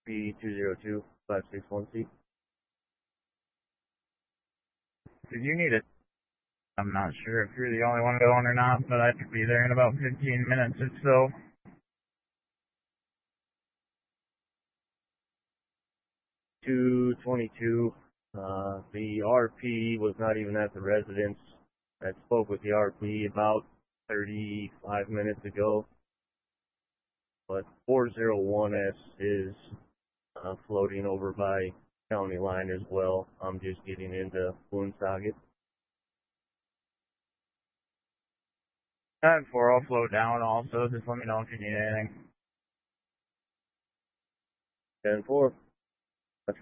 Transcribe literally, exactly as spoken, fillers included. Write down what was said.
B two zero two five six one C. Did you need it? I'm not sure if you're the only one going or not, but I could be there in about fifteen minutes or so. two twenty-two. Uh, the R P was not even at the residence. I spoke with the R P about thirty-five minutes ago. But four oh one S is uh, floating over by county line as well. I'm just getting into Woonsocket. ten four, I'll float down also. Just let me know if you need anything. ten four.